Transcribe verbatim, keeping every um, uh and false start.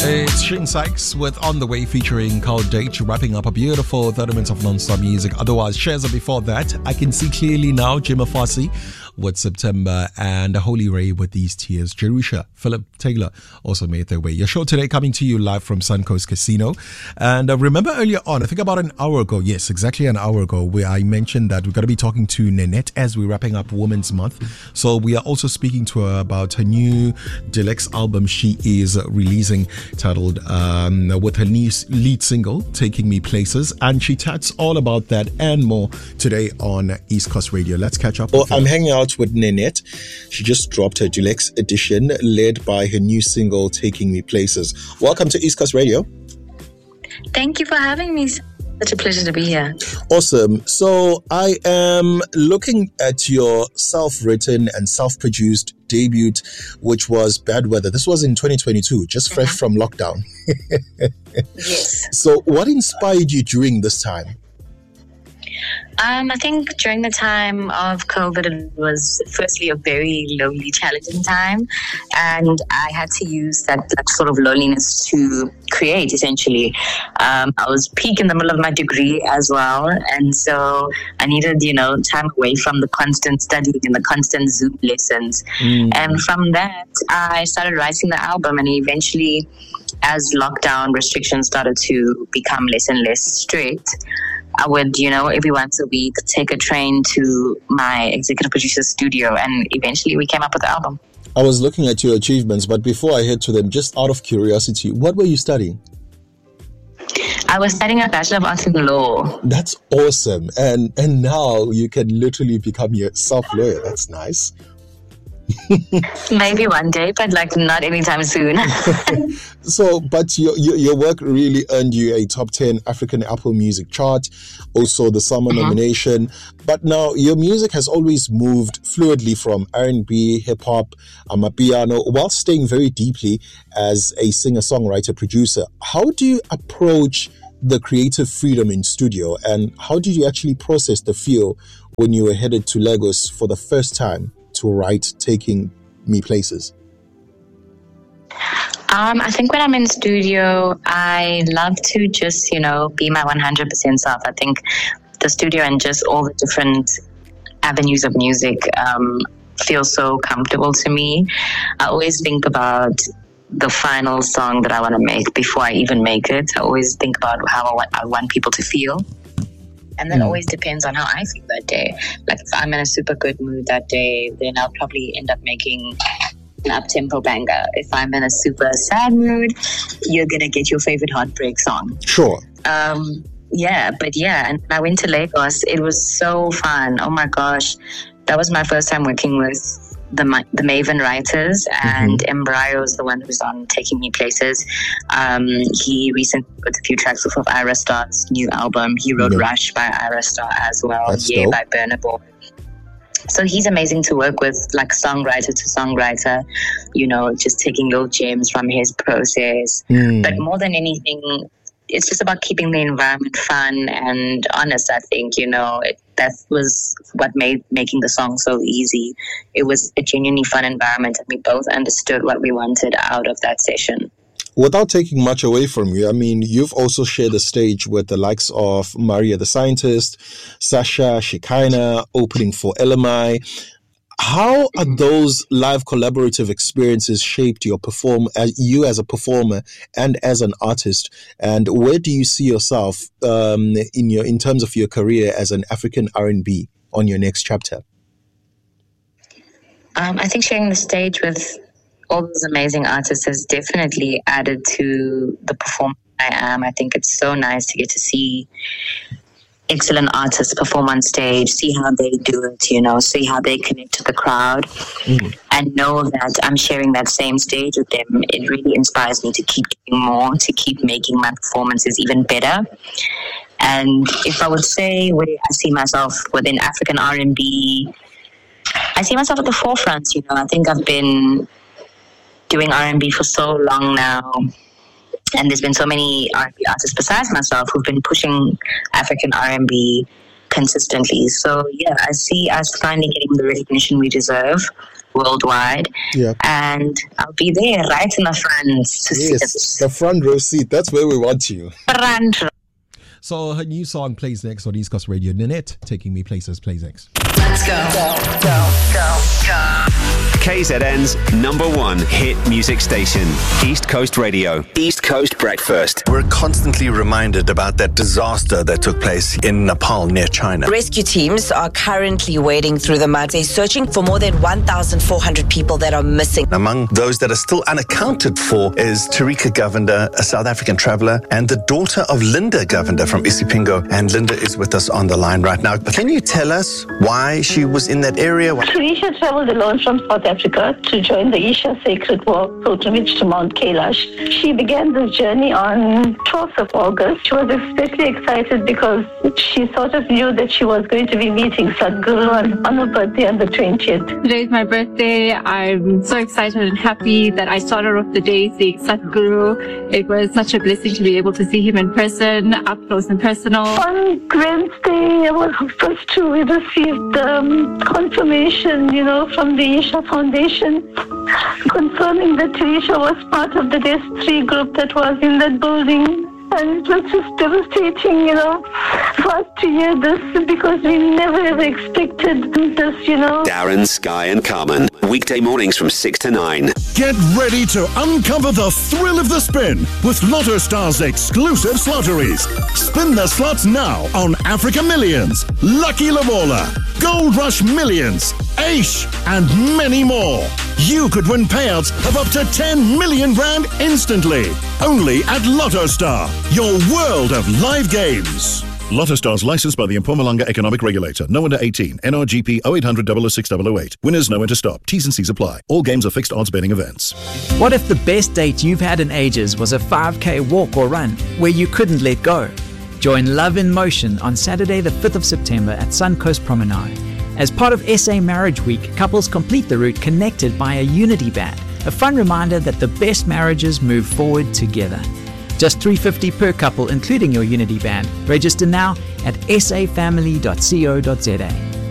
It's Shane Sykes with On The Way featuring Carl Date, wrapping up a beautiful thirty minutes of non-stop music. Otherwise, Sheza before that. I Can See Clearly Now, Jim Afasi with September, and Holy Ray with These Tears. Jerusha, Philip Taylor also made their way. Your show today coming to you live from Suncoast Casino. And uh, remember earlier on, I think about an hour ago, yes, exactly an hour ago, where I mentioned that we're going to be talking to Nenette as we're wrapping up Women's Month. So we are also speaking to her about her new deluxe album she is releasing, titled um, with her new lead single, Taking Me Places. And she chats all about that and more today on East Coast Radio. Let's catch up. Well, I'm hanging out with Nenette. She just dropped her deluxe edition, led by her new single, Taking Me Places. Welcome to East Coast Radio. Thank you for having me. Such a pleasure to be here. Awesome. So I am looking at your self-written and self-produced debut, which was Bad Weather. This was in twenty twenty-two, just fresh mm-hmm. from lockdown. Yes. So what inspired you during this time? Um, I think during the time of COVID, it was firstly a very lonely, challenging time. And I had to use that, that sort of loneliness to create, essentially. Um, I was peak in the middle of my degree as well. And so I needed, you know, time away from the constant studying and the constant Zoom lessons. Mm. And from that, I started writing the album, and eventually, as lockdown restrictions started to become less and less strict, I would, you know, every once a week take a train to my executive producer's studio, and eventually we came up with the album. I was looking at your achievements, but before I head to them, just out of curiosity, what were you studying? I was studying a Bachelor of Arts in Law. That's awesome. And and now you can literally become your self-lawyer. That's nice. Maybe one day, but like not anytime soon. So, but your, your your work really earned you a top ten African Apple Music chart, also the summer mm-hmm. nomination. But now your music has always moved fluidly from R and B, hip hop, amapiano, while staying very deeply as a singer-songwriter producer. How do you approach the creative freedom in studio, and how did you actually process the feel when you were headed to Lagos for the first time to write Taking Me Places? Um, I think when I'm in studio, I love to just, you know, be my one hundred percent self. I think the studio and just all the different avenues of music um, feel so comfortable to me. I always think about the final song that I want to make before I even make it. I always think about how I want, I want people to feel. And that mm. always depends on how I feel that day. Like if I'm in a super good mood that day, then I'll probably end up making an up-tempo banger. If I'm in a super sad mood, you're going to get your favorite heartbreak song. Sure. Um, yeah, but yeah, and I went to Lagos. It was so fun. Oh my gosh. That was my first time working with the the Maven writers, and mm-hmm. Embryo is the one who's on Taking Me Places. Um, he recently wrote a few tracks off of Ira Star's new album. He wrote yeah. Rush by Ira Star as well. That's Yeah dope. by Burna Boy. So he's amazing to work with, like songwriter to songwriter, you know, just taking little gems from his process. Mm. But more than anything, it's just about keeping the environment fun and honest, I think, you know. It, that was what made making the song so easy. It was a genuinely fun environment, and we both understood what we wanted out of that session. Without taking much away from you, I mean, you've also shared the stage with the likes of Maria the Scientist, Sasha, Shekinah, opening for L M I. How are those live collaborative experiences shaped your perform as you as a performer and as an artist? And where do you see yourself um, in your in terms of your career as an African R and B on your next chapter? Um, I think sharing the stage with all those amazing artists has definitely added to the performer I am. I think it's so nice to get to see excellent artists perform on stage, see how they do it, you know, see how they connect to the crowd, mm. and know that I'm sharing that same stage with them. It really inspires me to keep doing more, to keep making my performances even better. And if I would say where I see myself within African R and B, I see myself at the forefront, you know. I think I've been doing R and B for so long now. And there's been so many R and B artists besides myself who've been pushing African R and B consistently. So, yeah, I see us finally getting the recognition we deserve worldwide. Yeah. And I'll be there right in the front to Yes, see the front row seat. That's where we want you. the front row. So her new song plays next on East Coast Radio. Nanette, Taking Me Places, plays next. Let's go. Go, go, go, go. K Z N's number one hit music station, East Coast Radio, East Coast Breakfast. We're constantly reminded about that disaster that took place in Nepal near China. Rescue teams are currently wading through the mud. They're searching for more than one thousand four hundred people that are missing. Among those that are still unaccounted for is Tarika Govender, a South African traveler, and the daughter of Linda Govender from Isipingo. And Linda is with us on the line right now. Can you tell us why she was in that area? Tarisha traveled alone from South Africa to join the Isha Sacred Walk pilgrimage to Mount Kailash. She began this journey on twelfth of August. She was especially excited because she sort of knew that she was going to be meeting Sadhguru on, on her birthday on the twentieth. Today is my birthday. I'm so excited and happy that I started off the day seeing Sadhguru. It was such a blessing to be able to see him in person, up close and personal. On Wednesday, I was supposed to we received um, confirmation, you know, from the Isha Foundation, confirming that Tarisha was part of the D E S three group that was in that building. And it was just devastating, you know, for us to hear this because we never ever expected this, you know. Darren, Sky and Carmen, weekday mornings from six to nine. Get ready to uncover the thrill of the spin with Lotto Star's exclusive slotteries. Spin the slots now on Africa Millions, Lucky Lavola, Gold Rush Millions, Aish, and many more. You could win payouts of up to ten million rand instantly. Only at Lotto Star, your world of live games. Lotto Star's licensed by the Mpumalanga Economic Regulator. No under eighteen. N R G P oh eight hundred, oh oh six oh oh eight. Winners know when to stop. T's and C's apply. All games are fixed odds betting events. What if the best date you've had in ages was a five K walk or run where you couldn't let go? Join Love in Motion on Saturday the fifth of September at Suncoast Promenade. As part of S A Marriage Week, couples complete the route connected by a unity band, a fun reminder that the best marriages move forward together. Just three hundred fifty dollars per couple, including your unity band. Register now at s a family dot co dot z a.